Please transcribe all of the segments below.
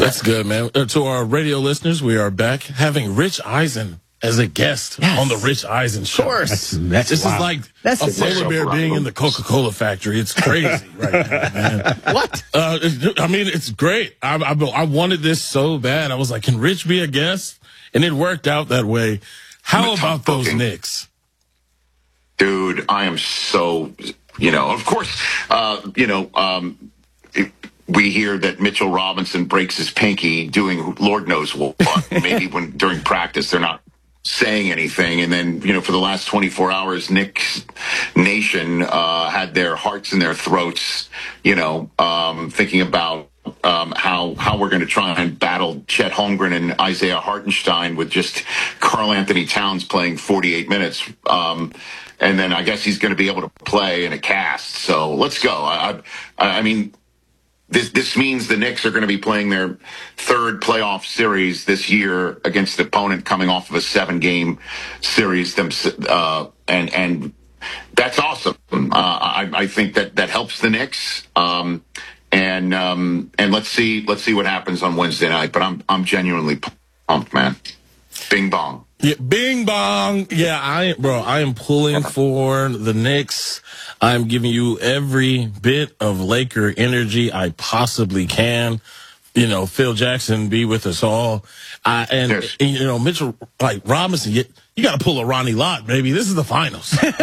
That's good, man. To our radio listeners, we are back having Rich Eisen as a guest on the Rich Eisen Show. Of course. This is like a polar bear being in the Coca-Cola factory. It's crazy right now, man. What? I mean, it's great. I wanted this so bad. I was like, can Rich be a guest? And it worked out that way. How about those Knicks? Dude, I am so, of course, we hear that Mitchell Robinson breaks his pinky doing Lord knows what. Maybe during practice they're not saying anything. And then, for the last 24 hours, Knicks Nation had their hearts in their throats, thinking about how we're going to try and battle Chet Holmgren and Isaiah Hartenstein with just Karl Anthony Towns playing 48 minutes. And then I guess he's going to be able to play in a cast. So let's go. I mean, this means the Knicks are going to be playing their third playoff series this year against an opponent coming off of a 7-game series. And that's awesome. I think that helps the Knicks. And let's see what happens on Wednesday night. But I'm genuinely pumped, man. Bing bong. Yeah, bing bong. Yeah, I am pulling for the Knicks. I'm giving you every bit of Laker energy I possibly can. Phil Jackson be with us all. Yes. Mitchell, like Robinson, you got to pull a Ronnie Lott, baby. This is the finals. Get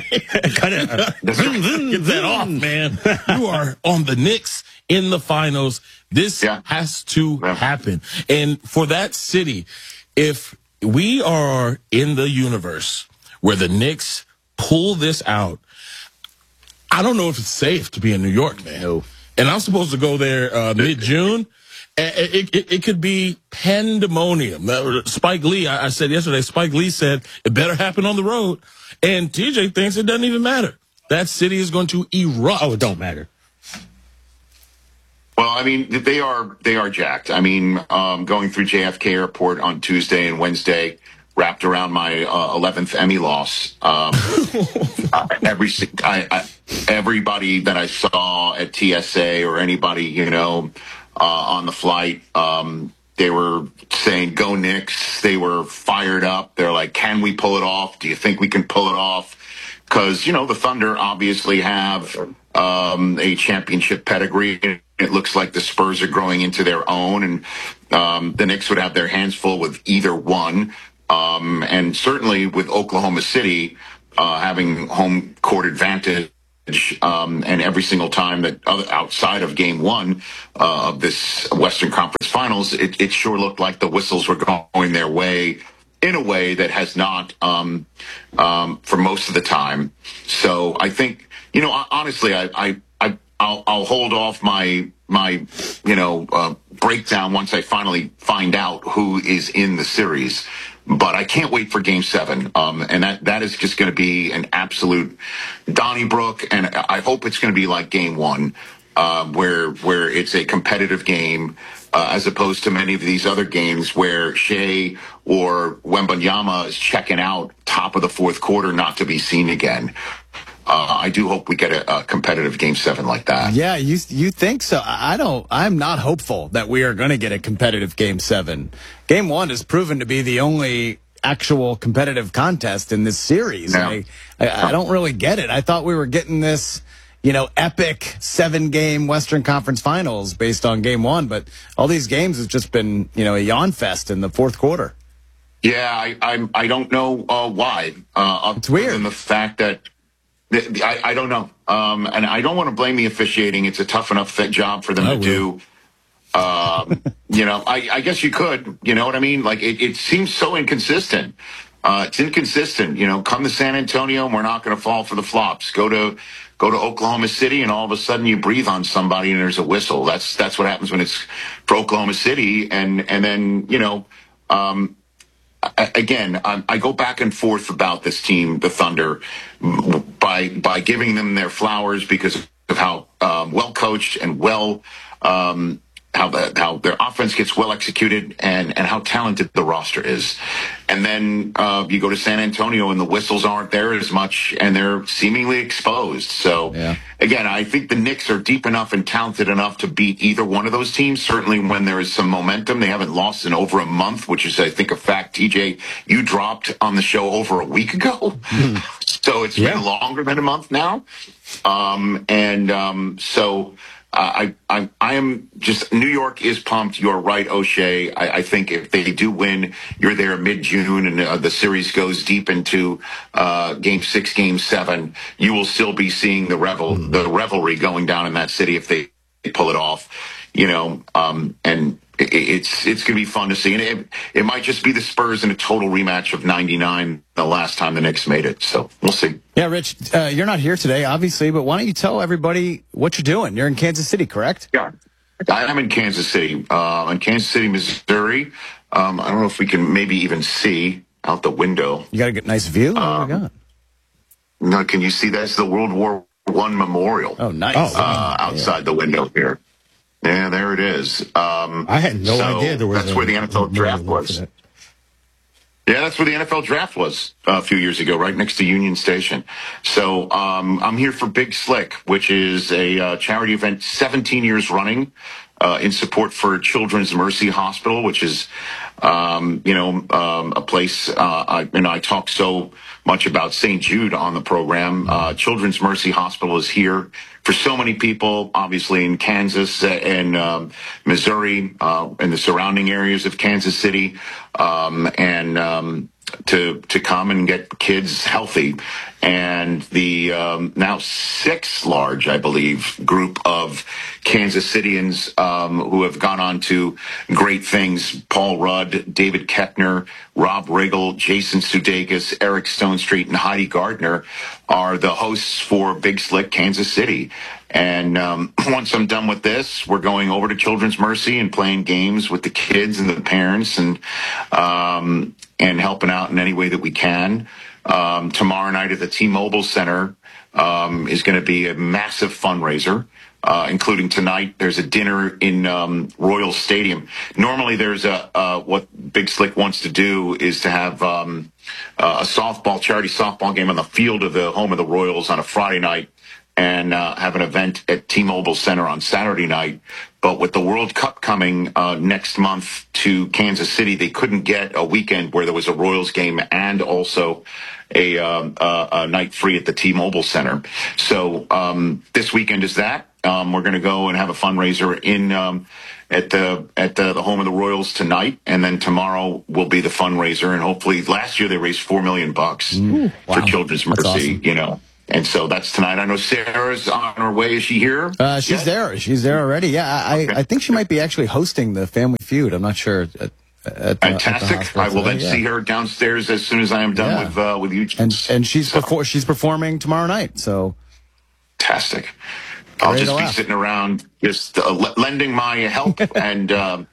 that off, man. You are on the Knicks in the finals. This has to happen. And for that city, if we are in the universe where the Knicks pull this out, I don't know if it's safe to be in New York, man. No. And I'm supposed to go there mid-June. It could be pandemonium. Spike Lee, I said yesterday, Spike Lee said it better happen on the road. And TJ thinks it doesn't even matter. That city is going to erupt. Oh, it don't matter. Well, I mean, they are jacked. I mean, going through JFK Airport on Tuesday and Wednesday, wrapped around my 11th Emmy loss. Everybody that I saw at TSA or anybody, on the flight, they were saying, "Go Knicks." They were fired up. They're like, "Can we pull it off? Do you think we can pull it off?" Because, the Thunder obviously have a championship pedigree. It looks like the Spurs are growing into their own, and the Knicks would have their hands full with either one. And certainly with Oklahoma City having home court advantage, and every single time that outside of Game 1 of this Western Conference Finals, it sure looked like the whistles were going their way in a way that has not for most of the time. So I think, honestly, I'll hold off my breakdown once I finally find out who is in the series. But I can't wait for Game 7. And that is just going to be an absolute Donnybrook. And I hope it's going to be like Game 1, where it's a competitive game, as opposed to many of these other games where Shea or Wembanyama is checking out top of the fourth quarter, not to be seen again. I do hope we get a competitive Game 7 like that. Yeah, you think so? I'm not hopeful that we are going to get a competitive Game 7. Game 1 has proven to be the only actual competitive contest in this series. Yeah. I don't really get it. I thought we were getting this, epic 7-game Western Conference Finals based on Game 1, but all these games have just been, a yawn fest in the fourth quarter. Yeah, I don't know why. It's weird. Than the fact that I don't know. And I don't want to blame the officiating. It's a tough enough job for them to do. I guess you could, you know what I mean? Like it seems so inconsistent. It's inconsistent, come to San Antonio and we're not going to fall for the flops. Go to Oklahoma City and all of a sudden you breathe on somebody and there's a whistle. That's what happens when it's for Oklahoma City. And then, again, I go back and forth about this team, the Thunder, by giving them their flowers because of how well coached and well how their offense gets well executed and how talented the roster is. And then you go to San Antonio and the whistles aren't there as much and they're seemingly exposed. So again, I think the Knicks are deep enough and talented enough to beat either one of those teams. Certainly when there is some momentum. They haven't lost in over a month, which is, I think, a fact. TJ, you dropped on the show over a week ago. So it's been longer than a month now. So I am just, New York is pumped. You're right, O'Shea. I think if they do win, you're there mid-June and the series goes deep into Game 6, Game 7, you will still be seeing the revelry going down in that city if they pull it off, and it's going to be fun to see. And it might just be the Spurs in a total rematch of 99, the last time the Knicks made it. So we'll see. Yeah, Rich, you're not here today, obviously, but why don't you tell everybody what you're doing? You're in Kansas City, correct? Yeah, I'm in Kansas City, in Kansas City, Missouri. I don't know if we can maybe even see out the window. You got a nice view? What do we got? No, can you see that's the World War I Memorial? Oh, nice. Outside the window here. Yeah, there it is. I had no idea there was. That's where the NFL draft was. Yeah, that's where the NFL draft was a few years ago, right next to Union Station. So I'm here for Big Slick, which is a charity event 17 years running in support for Children's Mercy Hospital, which is, a place, I talk so much about St. Jude on the program. Children's Mercy Hospital is here for so many people, obviously in Kansas and Missouri and the surrounding areas of Kansas City, to come and get kids healthy. And the now 6 large, I believe, group of Kansas Cityans who have gone on to great things, Paul Rudd, David Koechner, Rob Riggle, Jason Sudeikis, Eric Stonestreet, and Heidi Gardner are the hosts for Big Slick Kansas City. And once I'm done with this, we're going over to Children's Mercy and playing games with the kids and the parents and helping out in any way that we can. Tomorrow night at the T-Mobile Center is going to be a massive fundraiser, including tonight. There's a dinner in Royal Stadium. Normally there's what Big Slick wants to do is to have a charity softball game on the field of the home of the Royals on a Friday night and have an event at T-Mobile Center on Saturday night. But with the World Cup coming next month to Kansas City, they couldn't get a weekend where there was a Royals game and also a night free at the T-Mobile Center. So this weekend is that. We're going to go and have a fundraiser in at the home of the Royals tonight, and then tomorrow will be the fundraiser. And hopefully, last year they raised $4 million for Children's Mercy. Awesome. And so that's tonight. I know Sarah's on her way. Is she here? She's there. She's there already. Yeah, I think she might be actually hosting the Family Feud. I'm not sure. Fantastic. I will then see her downstairs as soon as I am done with you. And she's performing tomorrow night. So fantastic. I'll just be sitting around, just lending my help and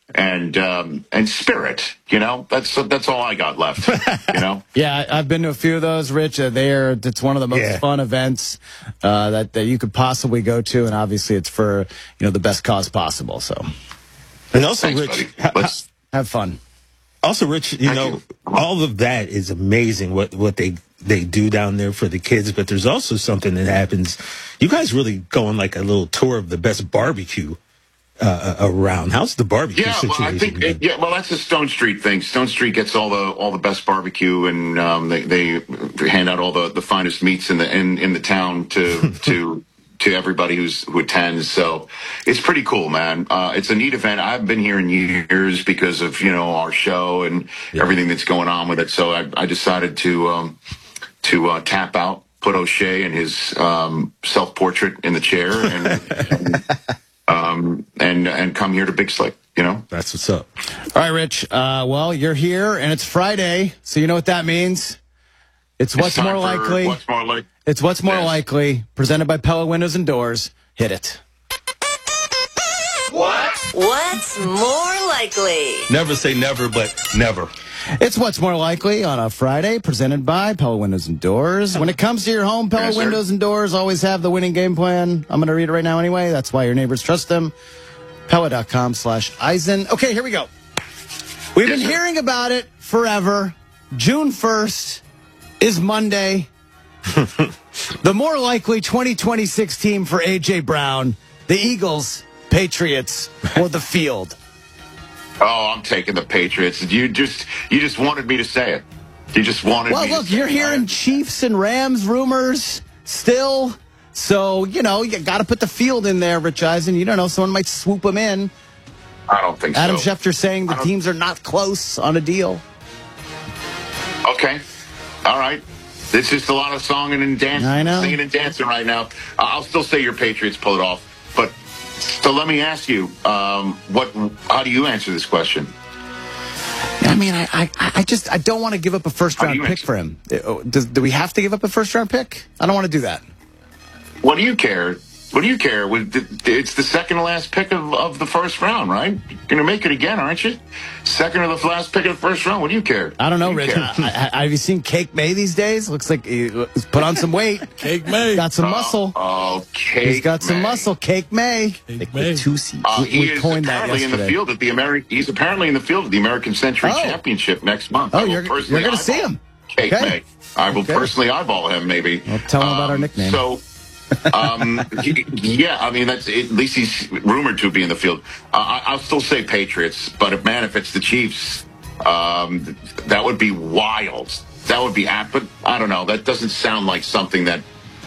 spirit. That's all I got left. Yeah, I've been to a few of those, Rich. It's one of the most fun events that you could possibly go to, and obviously it's for the best cause possible. So, and also, Rich, have fun. Also, Rich, all of that is amazing. What they do down there for the kids, but there's also something that happens. You guys really go on like a little tour of the best barbecue around. How's the barbecue situation? Well, I think that's a Stone Street thing. Stone Street gets all the best barbecue, and they hand out all the finest meats in the town to everybody who attends. So it's pretty cool, man. It's a neat event. I've been here in years because of our show and everything that's going on with it. So I decided to tap out, put O'Shea and his self-portrait in the chair, and come here to Big Slick. That's what's up. All right, Rich. Well, you're here, and it's Friday, so you know what that means. It's What's More Likely. It's What's More Likely, presented by Pella Windows and Doors. Hit it. What's more likely? Never say never, but never. It's What's More Likely on a Friday, presented by Pella Windows and Doors. When it comes to your home, Pella Windows and Doors always have the winning game plan. I'm going to read it right now anyway. That's why your neighbors trust them. Pella.com/Eisen. Okay, here we go. We've been hearing about it forever. June 1st is Monday. The more likely 2026 team for A.J. Brown, the Eagles, Patriots, or the field. Oh, I'm taking the Patriots. You just wanted me to say it. You just wanted me to say it. Well, look, you're hearing Chiefs and Rams rumors still. So, you got to put the field in there, Rich Eisen. You don't know, someone might swoop them in. I don't think Adam so. Schefter saying the teams are not close on a deal. Okay. All right. It's just a lot of singing and dancing. I know. Singing and dancing right now. I'll still say your Patriots pull it off. But so let me ask you, how do you answer this question? I mean, I don't want to give up a first-round pick for him. Do we have to give up a first-round pick? I don't want to do that. What do you care? What do you care? It's the second to last pick of the first round, right? You're going to make it again, aren't you? Second to the last pick of the first round. What do you care? I don't know, Rich. Have you seen Cake May these days? Looks like he's put on some weight. Cake May. Got some muscle. Oh, Cake May. He's got some muscle. Cake May. Cake May. Two C's. He is apparently in the field at the He's apparently in the field at the American Century Championship next month. Oh, you're going to see him. Cake May. I will personally eyeball him, maybe. I'll tell him about our nickname. Yeah, I mean, at least he's rumored to be in the field. I'll still say Patriots, but if it's the Chiefs, that would be wild. That would be but I don't know. That doesn't sound like something that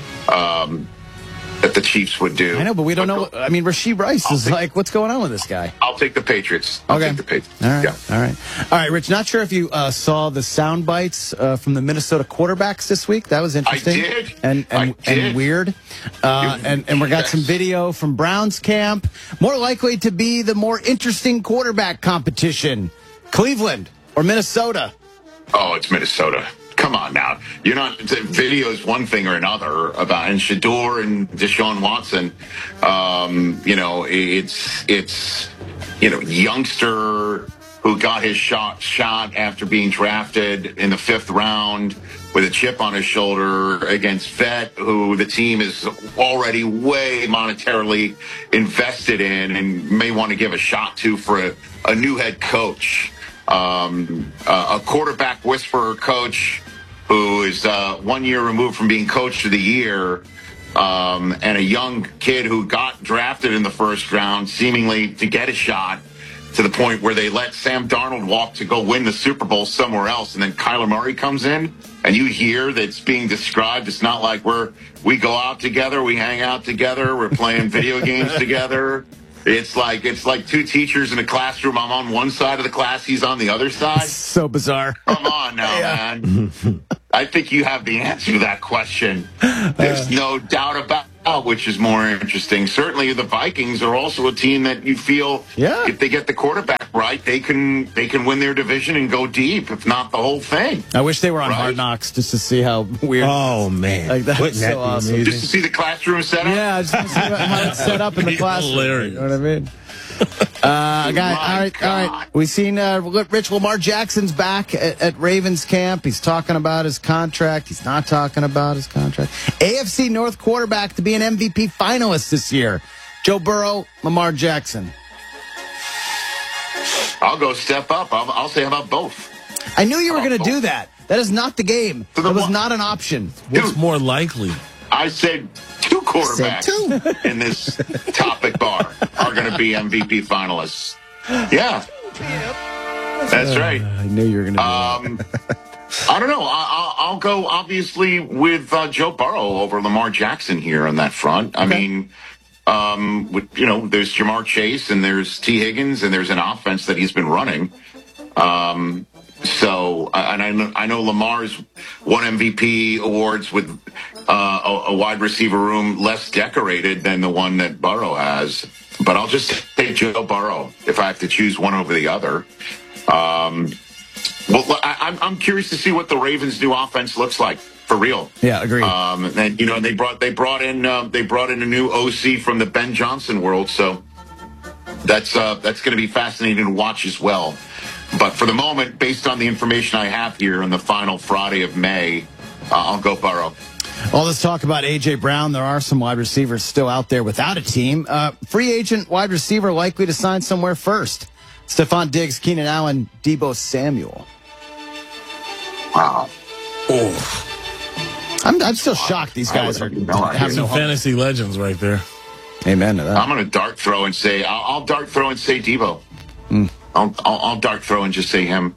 that the Chiefs would do. I know, but we don't know. I mean, Rashee Rice is like, what's going on with this guy? I'll take the Patriots. I'll take the Patriots. All right. Yeah. All right, Rich, not sure if you saw the sound bites from the Minnesota quarterbacks this week. That was interesting. I did. And weird. And we got some video from Browns camp. More likely to be the more interesting quarterback competition. Cleveland or Minnesota? Oh, it's Minnesota. Come on now. You're not, video is one thing or another and Shador and Deshaun Watson. It's youngster who got his shot after being drafted in the 5th round with a chip on his shoulder against vet, who the team is already way monetarily invested in and may want to give a shot to for a new head coach. A quarterback whisperer coach who is 1 year removed from being coach of the year, and a young kid who got drafted in the 1st round, seemingly to get a shot, to the point where they let Sam Darnold walk to go win the Super Bowl somewhere else, and then Kyler Murray comes in, and you hear that it's being described. It's not like we go out together, we hang out together, we're playing video games together. It's like two teachers in a classroom. I'm on one side of the class, he's on the other side. So bizarre. Come on now, man. I think you have the answer to that question. There's no doubt about which is more interesting. Certainly the Vikings are also a team that you feel if they get the quarterback right, they can win their division and go deep, if not the whole thing. I wish they were on Hard Knocks just to see how weird. Oh, man. Like, that's so awesome. Just to see the classroom set up? Yeah, just to see how it's set up in the classroom. Hilarious. You know what I mean? All right. We've seen Rich Lamar Jackson's back at Ravens camp. He's talking about his contract. He's not talking about his contract. AFC North quarterback to be an MVP finalist this year. Joe Burrow, Lamar Jackson. I'll go step up. I'll say how about both? I knew you were going to do that. That is not the game. That was not an option. What's more likely? I said two quarterbacks in this topic bar are going to be MVP finalists. Yeah. That's right. I knew you were going to do that. I don't know. I'll go, obviously, with Joe Burrow over Lamar Jackson here on that front. I mean, there's Jamar Chase and there's T. Higgins and there's an offense that he's been running. I know Lamar's won MVP awards with a wide receiver room less decorated than the one that Burrow has. But I'll just take Joe Burrow if I have to choose one over the other. I'm curious to see what the Ravens' new offense looks like for real. Yeah, agreed. And they brought in a new OC from the Ben Johnson world, so that's going to be fascinating to watch as well. But for the moment, based on the information I have here on the final Friday of May, I'll go Burrow. All this talk about A.J. Brown, there are some wide receivers still out there without a team. Free agent wide receiver likely to sign somewhere first. Stephon Diggs, Keenan Allen, Deebo Samuel. Wow. Oh. I'm still shocked these guys are have some fantasy legends right there. Amen to that. I'm going to dart throw and say, I'll dart throw and say Deebo. I'll dart throw and just say him.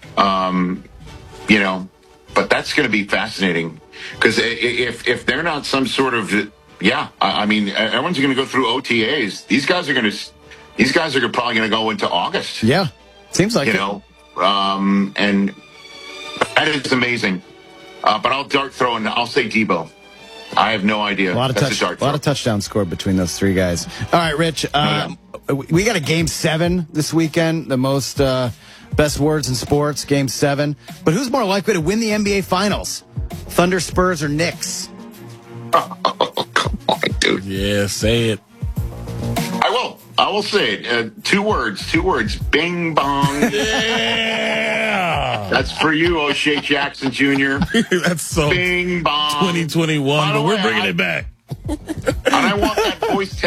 But that's going to be fascinating because if they're not some sort of, I mean, everyone's going to go through OTAs. These guys are probably going to go into August. Yeah, seems like and that is amazing. But I'll dart throw and I'll say Deebo. I have no idea. A lot of touchdowns scored between those three guys. All right, Rich. We got a Game 7 this weekend. The most best words in sports, Game 7. But who's more likely to win the NBA Finals? Thunder, Spurs, or Knicks? Oh, come on, dude. Yeah, say it. I will say it. Two words. Bing bong. Yeah. That's for you, O'Shea Jackson Jr. That's so Bing bong. 2021, but we're bringing it back. And I want that voice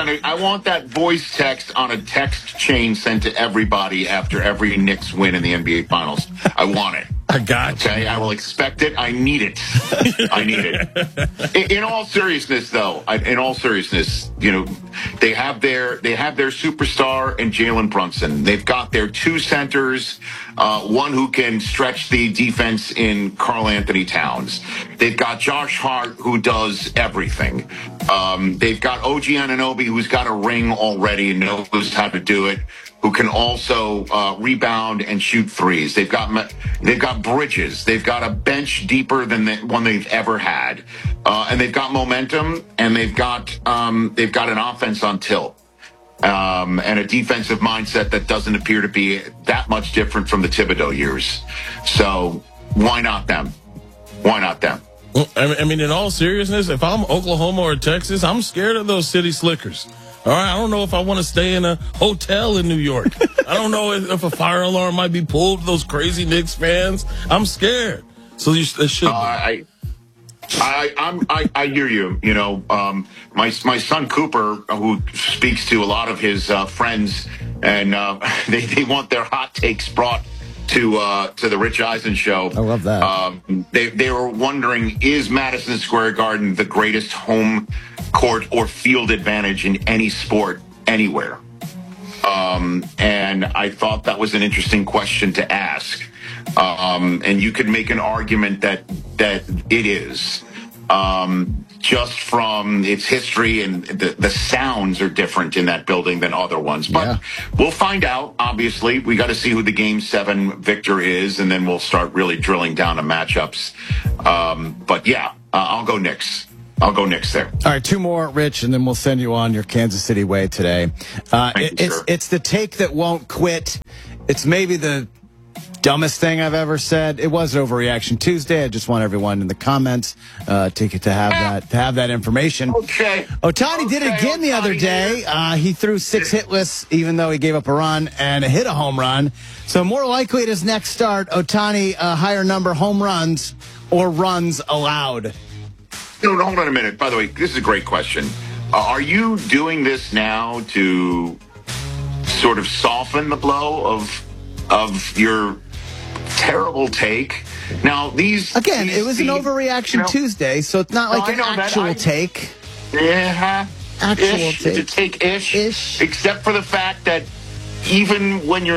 text on a text chain sent to everybody after every Knicks win in the NBA Finals. I want it. I got you. Okay, I will expect it. I need it. I need it. In all seriousness, though, they have their superstar in Jalen Brunson. They've got their two centers, one who can stretch the defense in Karl Anthony Towns. They've got Josh Hart, who does everything. They've got OG Anunoby, who's got a ring already and knows how to do it, who can also rebound and shoot threes. They've got Bridges. They've got a bench deeper than the one they've ever had, and they've got momentum, and they've got an offense on tilt, and a defensive mindset that doesn't appear to be that much different from the Thibodeau years. So why not them? Why not them? Well, I mean, in all seriousness, if I'm Oklahoma or Texas, I'm scared of those city slickers. All right, I don't know if I want to stay in a hotel in New York. I don't know if a fire alarm might be pulled. Those crazy Knicks fans, I'm scared. So it should. I hear you. My son Cooper, who speaks to a lot of his friends, and they want their hot takes brought to the Rich Eisen show. I love that. They were wondering, is Madison Square Garden the greatest home court or field advantage in any sport anywhere? And I thought that was an interesting question to ask. And you could make an argument that it is. Just from its history, and the sounds are different in that building than other ones. But we'll find out, obviously. We got to see who the Game 7 victor is, and then we'll start really drilling down to matchups. But yeah, I'll go Knicks. I'll go Knicks there. All right, two more, Rich, and then we'll send you on your Kansas City way today. It's the take that won't quit. It's maybe the dumbest thing I've ever said. It was Overreaction Tuesday. I just want everyone in the comments to have that information. Okay. Ohtani did it again the other day. He threw 6 hitless, even though he gave up a run, and hit a home run. So more likely at his next start, Ohtani higher number home runs or runs allowed. No, hold on a minute. By the way, this is a great question. Are you doing this now to sort of soften the blow of your terrible take? Now, it was an Overreaction Tuesday, so it's not like an actual take. Yeah, actual take. It's a take-ish, except for the fact that even when you're